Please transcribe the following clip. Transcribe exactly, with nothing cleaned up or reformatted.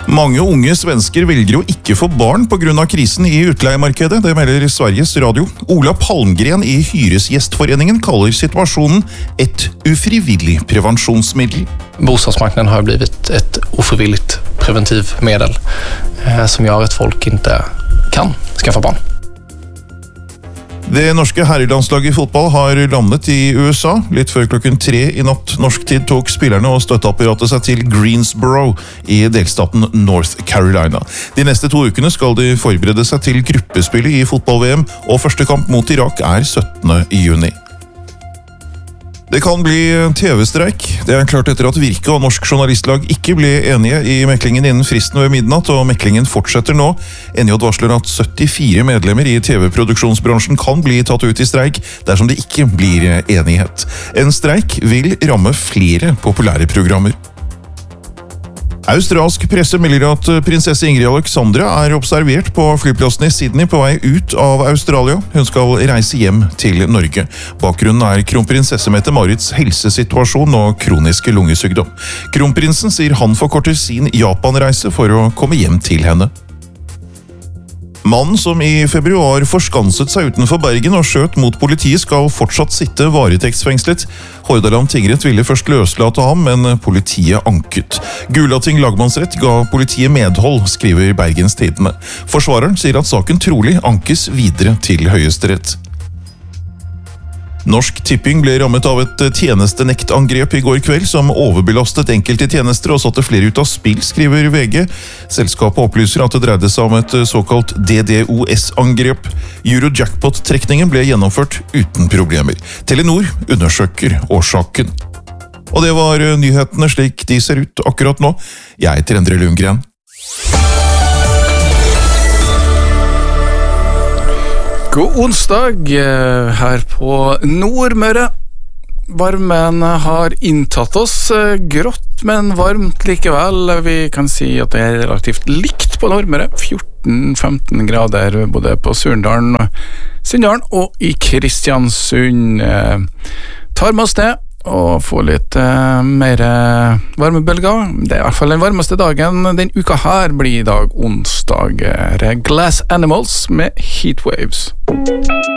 Mange unge svensker velger å ikke få barn på grunn av krisen i utleiemarkedet, det melder Sveriges Radio. Ola Palmgren i Hyresgästforeningen kaller situasjonen et ufrivillig prevensjonsmiddel. Bostadsmarknaden har blivit ett ofrivilligt preventivmedel eh, som gör att folk inte kan skaffa barn. Det norske herrelandslaget i fotball har landet i U S A. Litt før klokken tre i natt norsk tid tok spillerne og støtteapparatet seg til Greensboro i delstaten North Carolina. De neste to ukene skal de forberede seg til gruppespillet i fotball-V M, og første kamp mot Irak er syttende juni. Det kan bli T V-streik. Det er klart etter at Virke og Norsk Journalistlag ikke ble enige i meklingen innen fristen ved midnatt, og meklingen fortsetter nå. N J varsler at syttifire medlemmer i T V-produksjonsbransjen kan bli tatt ut i streik dersom det ikke blir enighet. En streik vil ramme flere populære programmer. Australsk presse melder at prinsesse Ingrid Alexandra er observert på flyplassen i Sydney på vei ut av Australia. Hun skal reise hjem til Norge. Bakgrunnen er kronprinsesse Mette-Marits helsesituasjon og kroniske lungesykdom. Kronprinsen sier han forkorter sin Japan-reise for å komme hjem til henne. Mannen som i februar forskanset seg utenfor Bergen og skjøt mot politiet skal fortsatt sitte varetektsfengslet. Hordaland tingrett ville først løslate ham, men politiet anket. Gulating lagmannsrett ga politiet medhold, skriver Bergens Tidende. Forsvareren sier at saken trolig ankes videre til Høyesterett. Norsk Tipping ble rammet av et tjenestenektangrep i går kveld som overbelastet enkelte tjenester og satte flere ut av spill, skriver V G. Selskapet opplyser at det dreide seg om et såkalt D D O S-angrep. Eurojackpot-trekningen ble gjennomført uten problemer. Telenor undersøker årsaken. Og det var nyhetene slik de ser ut akkurat nå. Jeg heter Endre Lundgren. God onsdag her på Nordmøre. Varmen har inntatt oss, grått, men varmt likevel. Vi kan si at det er relativt likt på Nordmøre. fjorten til femten grader både på Surndalen, Sunndalen og i Kristiansund. Tar med oss det og får litt uh, mer varmebølger. Det er i hvert fall den varmeste dagen. Den uka her blir i dag onsdag. Glass Animals med Heatwaves.